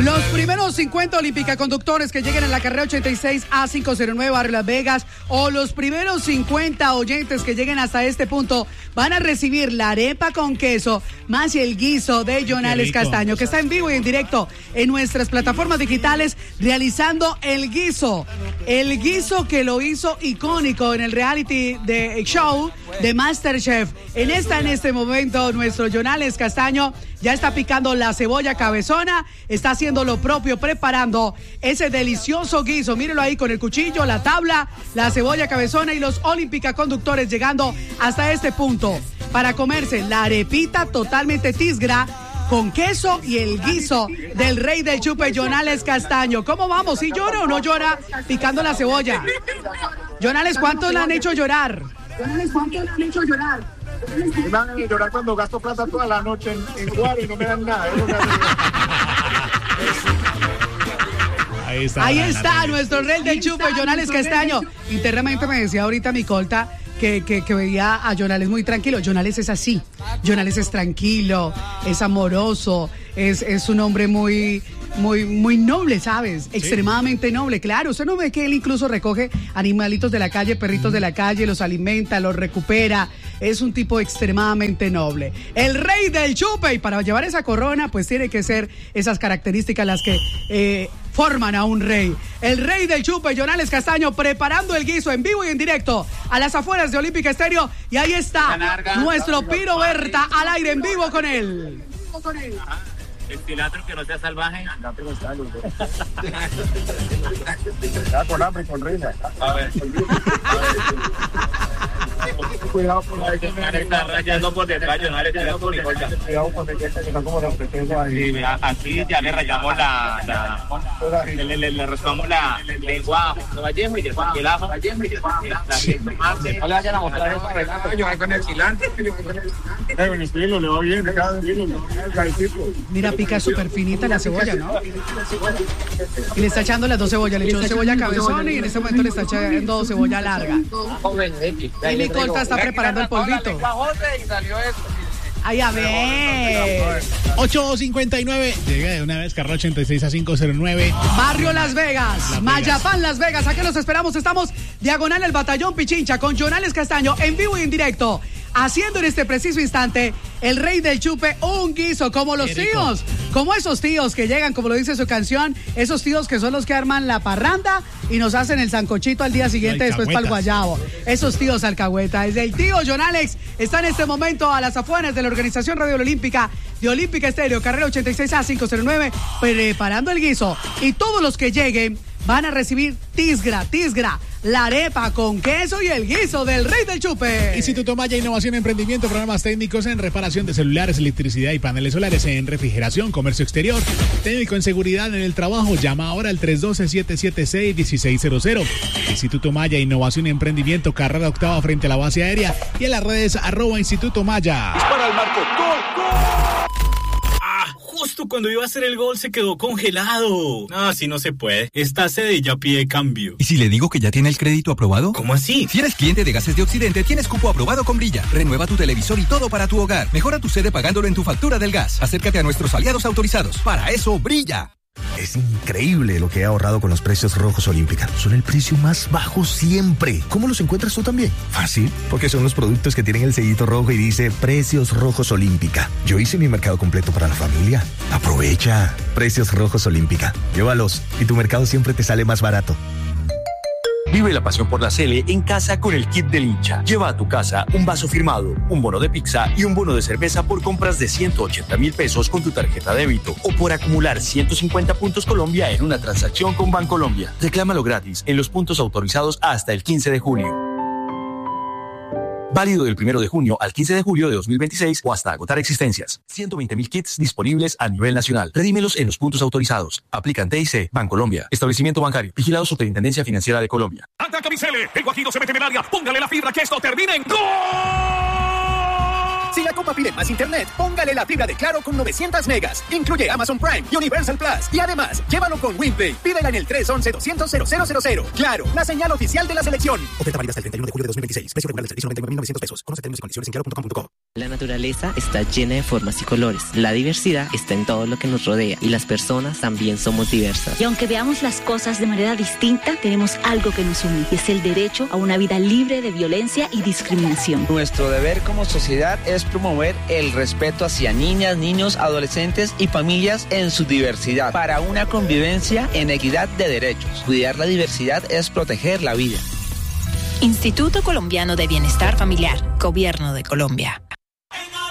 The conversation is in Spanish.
Los primeros 50 olímpica conductores que lleguen a la carrera 86A509 Barrio Las Vegas o los primeros 50 oyentes que lleguen hasta este punto van a recibir la arepa con queso más el guiso de Jonales Castaño, que está en vivo y en directo en nuestras plataformas digitales realizando el guiso que lo hizo icónico en el reality de show de MasterChef. En este momento nuestro Jonales Castaño ya está picando la cebolla cabezona, está haciendo lo propio, preparando ese delicioso guiso. Mírelo ahí con el cuchillo, la tabla, la cebolla cabezona y los olímpica conductores llegando hasta este punto para comerse la arepita totalmente tisgra con queso y el guiso del rey del chupe, Jonales Castaño. ¿Cómo vamos? ¿Sí llora o no llora picando la cebolla? Jonales, ¿cuántos le han hecho llorar? Me van a llorar cuando gasto plata toda la noche en guaro y no me dan nada. Ahí está nuestro rey del chupe, Jonales Castaño. Internamente me decía ahorita mi colta que veía a Jonales muy tranquilo. Jonales es así. Jonales es tranquilo, es amoroso, es un hombre muy noble, ¿sabes? Sí. Extremadamente noble, claro. Usted no ve que él incluso recoge animalitos de la calle, perritos de la calle, los alimenta, los recupera. Es un tipo extremadamente noble. El rey del chupe, y para llevar esa corona, pues tiene que ser esas características las que forman a un rey. El rey del chupe, Jonales Castaño, preparando el guiso en vivo y en directo a las afueras de Olímpica Estéreo. Y ahí está nuestro Piro Berta al aire en vivo con él. El cilantro que no sea salvaje. Ya con hambre, con risa. A ver. Cuidado con la que está rayando por detrás, cuidado con el que está como la presencia ahí. Aquí ya le rayamos le raspamos la lengua Vallejo y después el ajo. No le vayan a mostrar eso. Yo voy con el cilantro. Con el filo le va bien, cada filo. Mira, pica súper finita la cebolla, ¿no? Y le está echando las dos cebollas. Le echó cebolla cabezona y en este momento le está echando cebolla larga. Y mi colta está preparando el polvito. Ay, a ver. 8:59. Llega de una vez, carrera 86A509. Barrio Las Vegas. Mayapán, Las Vegas. ¿A qué los esperamos? Estamos diagonal el Batallón Pichincha con Jonales Castaño en vivo y en directo. Haciendo en este preciso instante el rey del chupe un guiso, como los tíos, como esos tíos que llegan, como lo dice su canción, esos tíos que son los que arman la parranda y nos hacen el sancochito al día siguiente después para el guayabo. Esos tíos alcahueta. Desde el tío Jonales está en este momento a las afueras de la organización Radio Olímpica de Olímpica Estéreo, carrera 86A509, preparando el guiso. Y todos los que lleguen van a recibir tisgra, la arepa con queso y el guiso del rey del chupe. Instituto Maya, innovación, emprendimiento, programas técnicos en reparación de celulares, electricidad y paneles solares, en refrigeración, comercio exterior, técnico en seguridad en el trabajo. Llama ahora al 312-776-1600. Instituto Maya, innovación y emprendimiento, carrera octava frente a la base aérea y en las redes @Instituto Maya. Dispara el marco, gol. Justo cuando iba a hacer el gol se quedó congelado. No, así no se puede. Esta sede ya pide cambio. ¿Y si le digo que ya tiene el crédito aprobado? ¿Cómo así? Si eres cliente de Gases de Occidente, tienes cupo aprobado con Brilla. Renueva tu televisor y todo para tu hogar. Mejora tu sede pagándolo en tu factura del gas. Acércate a nuestros aliados autorizados. Para eso, Brilla. Es increíble lo que he ahorrado con los precios rojos Olímpica. Son el precio más bajo siempre. ¿Cómo los encuentras tú también? Fácil, porque son los productos que tienen el sellito rojo y dice Precios Rojos Olímpica. Yo hice mi mercado completo para la familia. Aprovecha. Precios Rojos Olímpica. Llévalos y tu mercado siempre te sale más barato. Vive la pasión por la Sele en casa con el kit del hincha. Lleva a tu casa un vaso firmado, un bono de pizza y un bono de cerveza por compras de 180,000 pesos con tu tarjeta débito o por acumular 150 puntos Colombia en una transacción con Bancolombia. Reclámalo gratis en los puntos autorizados hasta el 15 de junio. Válido del 1 de junio al 15 de julio de 2026 o hasta agotar existencias. 120,000 kits disponibles a nivel nacional. Redímelos en los puntos autorizados. Aplican TIC, Bancolombia. Establecimiento bancario. Vigilado Superintendencia Financiera de Colombia. Ataca Micele. El Guajiro se mete en el área. Póngale la fibra que esto termina en gol. Si la copa pide más internet, póngale la fibra de Claro con 900 megas. Incluye Amazon Prime y Universal Plus. Y además, llévalo con WinPay. Pídela en el 311-200-0000. Claro, la señal oficial de la selección. Oferta válida hasta el 31 de julio de 2026. Precio regular del servicio 99.900 pesos. Conoce términos y condiciones en claro.com.co. La naturaleza está llena de formas y colores. La diversidad está en todo lo que nos rodea y las personas también somos diversas. Y aunque veamos las cosas de manera distinta, tenemos algo que nos une y es el derecho a una vida libre de violencia y discriminación. Nuestro deber como sociedad es promover el respeto hacia niñas, niños, adolescentes y familias en su diversidad para una convivencia en equidad de derechos. Cuidar la diversidad es proteger la vida. Instituto Colombiano de Bienestar Familiar, Gobierno de Colombia.